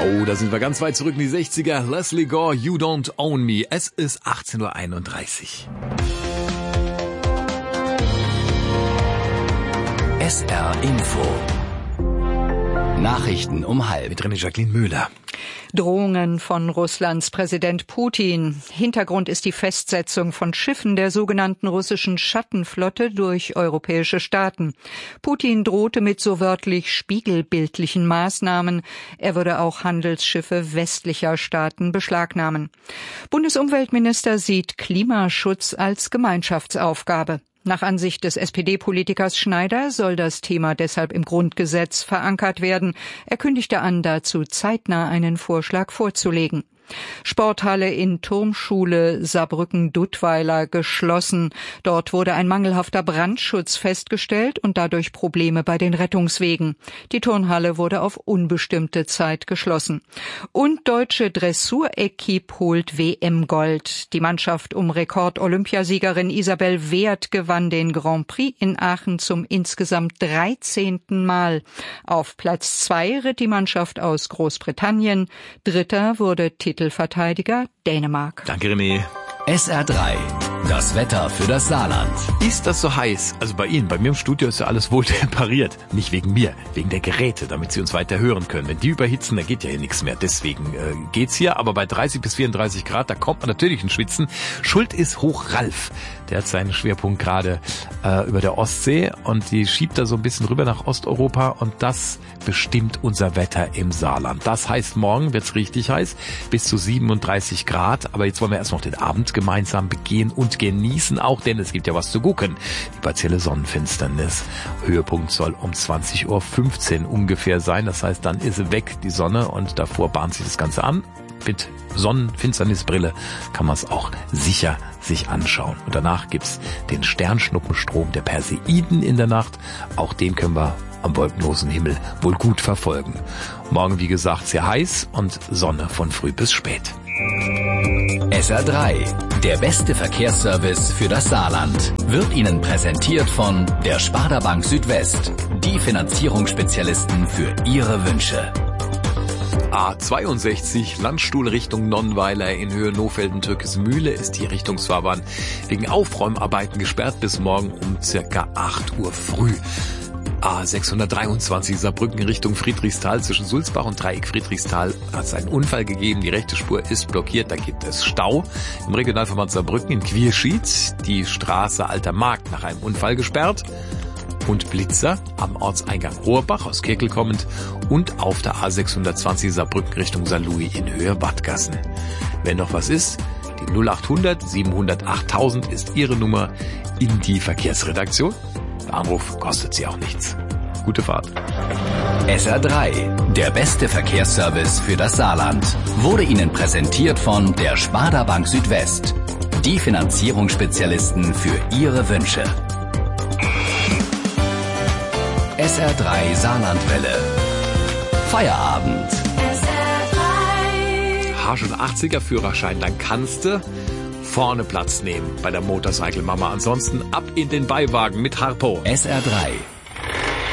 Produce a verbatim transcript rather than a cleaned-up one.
Oh, da sind wir ganz weit zurück in die sechziger. Leslie Gore, You Don't Own Me. Es ist achtzehn Uhr einunddreißig. S R Info. Nachrichten um halb. Mit René Jacqueline Müller. Drohungen von Russlands Präsident Putin. Hintergrund ist die Festsetzung von Schiffen der sogenannten russischen Schattenflotte durch europäische Staaten. Putin drohte mit so wörtlich spiegelbildlichen Maßnahmen. Er würde auch Handelsschiffe westlicher Staaten beschlagnahmen. Bundesumweltminister sieht Klimaschutz als Gemeinschaftsaufgabe. Nach Ansicht des S P D-Politikers Schneider soll das Thema deshalb im Grundgesetz verankert werden. Er kündigte an, dazu zeitnah einen Vorschlag vorzulegen. Sporthalle in Turmschule Saarbrücken-Duttweiler geschlossen. Dort wurde ein mangelhafter Brandschutz festgestellt und dadurch Probleme bei den Rettungswegen. Die Turnhalle wurde auf unbestimmte Zeit geschlossen. Und deutsche Dressur-Equipe holt W M-Gold. Die Mannschaft um Rekord-Olympiasiegerin Isabel Wert gewann den Grand Prix in Aachen zum insgesamt dreizehnten Mal. Auf Platz zwei ritt die Mannschaft aus Großbritannien. Dritter wurde Titelverteidiger Dänemark. Danke, René. S R drei. Das Wetter für das Saarland. Ist das so heiß? Also bei Ihnen, bei mir im Studio ist ja alles wohl temperiert. Nicht wegen mir, wegen der Geräte, damit Sie uns weiter hören können. Wenn die überhitzen, dann geht ja hier nichts mehr. Deswegen äh, geht's hier. Aber bei dreißig bis vierunddreißig Grad, da kommt man natürlich in Schwitzen. Schuld ist Hoch Ralf. Der hat seinen Schwerpunkt gerade äh, über der Ostsee und die schiebt da so ein bisschen rüber nach Osteuropa und das bestimmt unser Wetter im Saarland. Das heißt, morgen wird's richtig heiß, bis zu siebenunddreißig Grad. Aber jetzt wollen wir erst noch den Abend gemeinsam begehen und genießen auch, denn es gibt ja was zu gucken. Die partielle Sonnenfinsternis. Höhepunkt soll um zwanzig Uhr fünfzehn ungefähr sein. Das heißt, dann ist weg die Sonne und davor bahnt sich das Ganze an. Mit Sonnenfinsternisbrille kann man es auch sicher sich anschauen. Und danach gibt's den Sternschnuppenstrom der Perseiden in der Nacht. Auch den können wir am wolkenlosen Himmel wohl gut verfolgen. Morgen, wie gesagt, sehr heiß und Sonne von früh bis spät. S R drei. Der beste Verkehrsservice für das Saarland wird Ihnen präsentiert von der Sparda Bank Südwest. Die Finanzierungsspezialisten für Ihre Wünsche. A zweiundsechzig, Landstuhl Richtung Nonnweiler in Höhe Nohfelden-Türkismühle ist die Richtungsfahrbahn wegen Aufräumarbeiten gesperrt bis morgen um circa acht Uhr früh. A sechshundertdreiundzwanzig Saarbrücken Richtung Friedrichsthal zwischen Sulzbach und Dreieck Friedrichsthal hat es einen Unfall gegeben. Die rechte Spur ist blockiert, da gibt es Stau. Im Regionalverband Saarbrücken in Quierschied die Straße Alter Markt nach einem Unfall gesperrt. Und Blitzer am Ortseingang Rohrbach aus Kirkel kommend und auf der A sechshundertzwanzig Saarbrücken Richtung Saarlouis in Höhe Wadgassen. Wenn noch was ist, die null achthundert siebenhundert achttausend ist Ihre Nummer in die Verkehrsredaktion. Der Anruf kostet Sie auch nichts. Gute Fahrt. S R drei. Der beste Verkehrsservice für das Saarland wurde Ihnen präsentiert von der Sparda Bank Südwest. Die Finanzierungsspezialisten für Ihre Wünsche. S R drei Saarlandwelle. Feierabend. S R drei. Hast du einen achtziger Führerschein, dann kannst du vorne Platz nehmen bei der Motorcycle Mama. Ansonsten ab in den Beiwagen mit Harpo. S R drei.